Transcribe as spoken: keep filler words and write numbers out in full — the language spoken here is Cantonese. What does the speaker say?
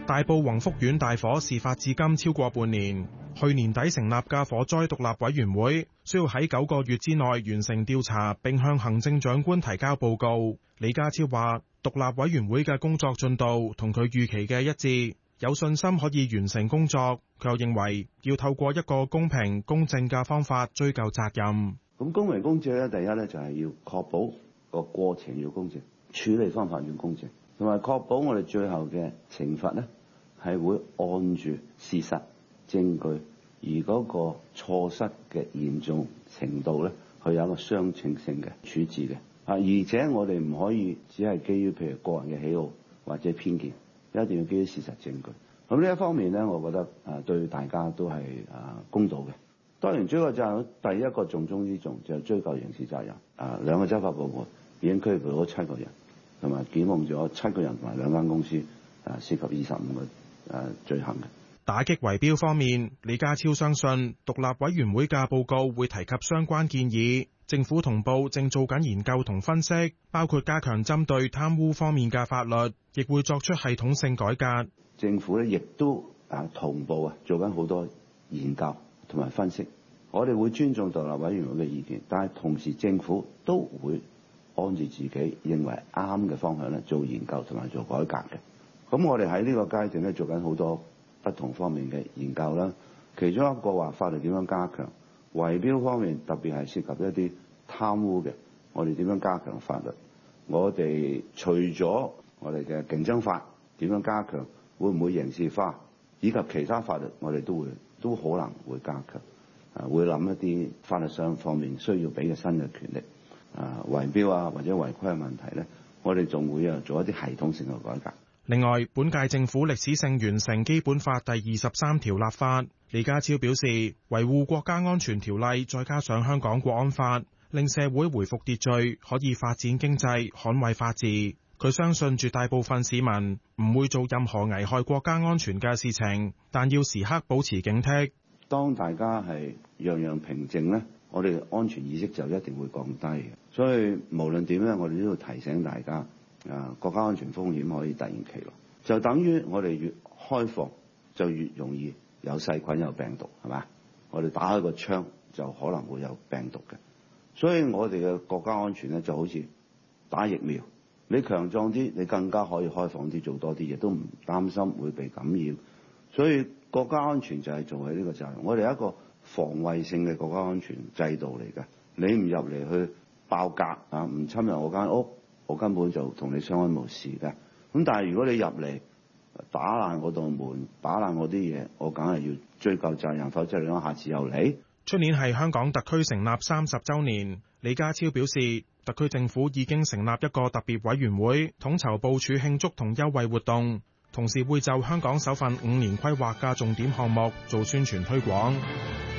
大埔宏福苑大火事發至今超過半年，去年底成立嘅火災獨立委員會需要喺九個月之內完成調查並向行政長官提交報告。李家超話，獨立委員會嘅工作進度同佢預期嘅一致，有信心可以完成工作。佢又認為要透過一個公平公正嘅方法追究責任。 咁公平公正咧，第一咧就係要確保個過程要公正，處理方法要公正，同埋確保我哋最後嘅懲罰咧係會按住事實證據，而嗰個錯失嘅嚴重程度咧，佢有一個相稱性嘅處置嘅。啊，而且我哋唔可以只係基於譬如個人嘅喜好或者偏見，一定要基於事實證據。咁呢一方面咧，我覺得啊對大家都係啊公道嘅。當然追究責任第一個重中之重就係追究刑事責任。啊，兩個執法部門已經拘捕咗七個人，同埋檢控咗七個人同埋兩間公司啊涉及二十五個誒罪行嘅。 打擊圍標方面，李家超相信獨立委員會嘅報告會提及相關建議，政府同步正做緊研究同分析，包括加強針對貪污方面嘅法律，亦會作出系統性改革。 政府咧亦都啊同步啊做緊好多研究同埋分析，我哋會尊重獨立委員會嘅意見，但係同時政府都會按住自己認為啱嘅方向咧做研究同埋做改革嘅。咁我哋喺呢個階段咧做緊好多不同方面嘅研究啦，其中一個話法律點樣加強，圍標方面特別係涉及一啲貪污嘅，我哋點樣加強法律？我哋除咗我哋嘅競爭法點樣加強？會唔會刑事化？以及其他法律，我哋都會都可能會加強。啊，會諗一啲法律上方面需要俾嘅新嘅權力。啊，圍標啊或者違規嘅問題咧，我哋仲會啊做一啲系統性嘅改革。 另外，本屆政府歷史性完成基本法第二十三條立法。李家超表示，維護國家安全條例再加上香港國安法，令社會回復秩序，可以發展經濟，捍衛法治。佢相信絕大部分市民唔會做任何危害國家安全嘅事情，但要時刻保持警惕。 當大家係樣樣平靜咧，我哋安全意識就一定會降低嘅。所以無論點咧，我哋都要提醒大家，啊，國家安全風險可以突然其來，就等於我哋越開放就越容易有細菌有病毒，係嘛？我哋打開個窗就可能會有病毒嘅。所以我哋嘅國家安全咧就好似打疫苗。你強壯啲，你更加可以開放啲，做多啲嘢，都唔擔心會被感染。所以國家安全就係做喺呢個責任。我哋一個防衛性嘅國家安全制度嚟嘅。你唔入嚟去爆格啊，唔侵入我間屋，我根本就同你相安無事嘅。咁但係如果你入嚟打爛我道門，打爛我啲嘢，我梗係要追究責任，否則你講下次又嚟。 出年係香港特區成立三十週年，李家超表示，特區政府已經成立一個特別委員會，統籌部署慶祝同優惠活動，同時會就香港首份五年規劃嘅重點項目做宣傳推廣。